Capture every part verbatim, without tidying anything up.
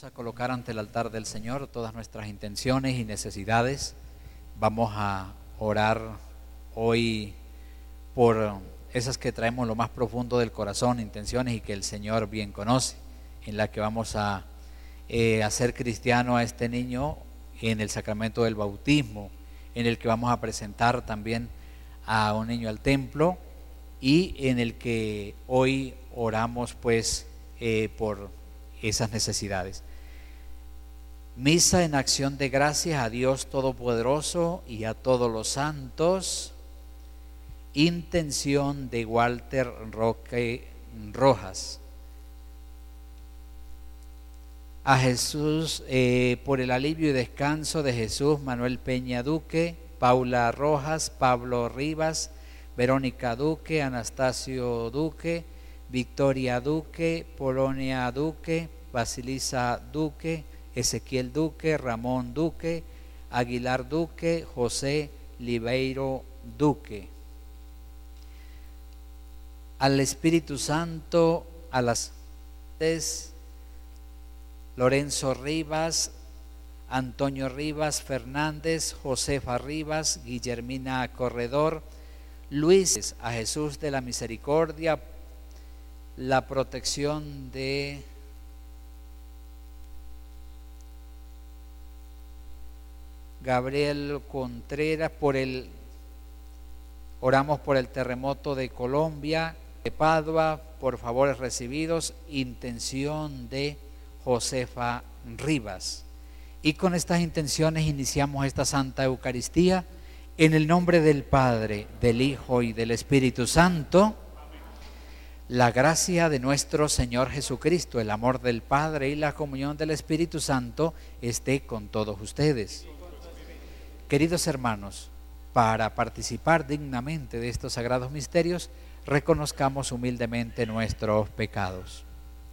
Vamos a colocar ante el altar del Señor todas nuestras intenciones y necesidades. Vamos a orar hoy por esas que traemos lo más profundo del corazón, intenciones y que el Señor bien conoce, en la que vamos a eh, hacer cristiano a este niño en el sacramento del bautismo, en el que vamos a presentar también a un niño al templo y en el que hoy oramos pues eh, por esas necesidades. Misa en acción de gracias a Dios Todopoderoso y a todos los santos. Intención de Walter Roque Rojas. A Jesús, eh, por el alivio y descanso de Jesús Manuel Peña Duque, Paula Rojas, Pablo Rivas, Verónica Duque, Anastasio Duque, Victoria Duque, Polonia Duque, Basilisa Duque, Ezequiel Duque, Ramón Duque, Aguilar Duque, José Libeiro Duque. Al Espíritu Santo, a las Lorenzo Rivas, Antonio Rivas Fernández, Josefa Rivas, Guillermina Corredor, Luis, a Jesús de la Misericordia, la protección de Gabriel Contreras, por el oramos por el terremoto de Colombia, de Padua, por favores recibidos, intención de Josefa Rivas. Y con estas intenciones iniciamos esta Santa Eucaristía en el nombre del Padre, del Hijo y del Espíritu Santo. La gracia de nuestro Señor Jesucristo, el amor del Padre y la comunión del Espíritu Santo esté con todos ustedes. Queridos hermanos, para participar dignamente de estos sagrados misterios, reconozcamos humildemente nuestros pecados.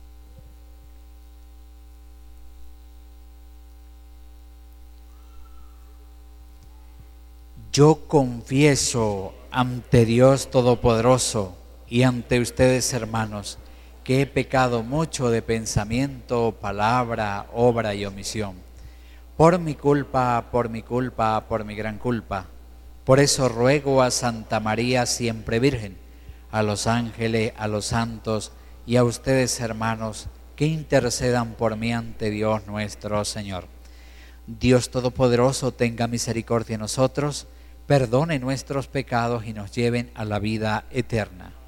Yo confieso ante Dios Todopoderoso y ante ustedes, hermanos, que he pecado mucho de pensamiento, palabra, obra y omisión. Por mi culpa, por mi culpa, por mi gran culpa. Por eso ruego a Santa María siempre Virgen, a los ángeles, a los santos y a ustedes, hermanos, que intercedan por mí ante Dios nuestro Señor. Dios Todopoderoso tenga misericordia de nosotros, perdone nuestros pecados y nos lleven a la vida eterna.